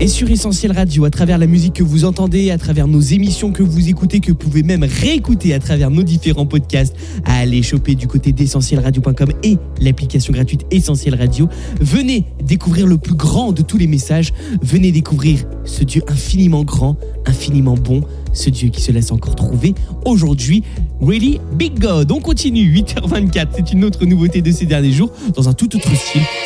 Et sur Essentiel Radio, à travers la musique que vous entendez, à travers nos émissions que vous écoutez, que vous pouvez même réécouter à travers nos différents podcasts, à aller choper du côté d'essentielradio.com et l'application gratuite Essentiel Radio. Venez découvrir le plus grand de tous les messages. Venez découvrir ce Dieu infiniment grand, infiniment bon, ce Dieu qui se laisse encore trouver aujourd'hui. Really Big God. On continue, 8h24. C'est une autre nouveauté de ces derniers jours, dans un tout autre style.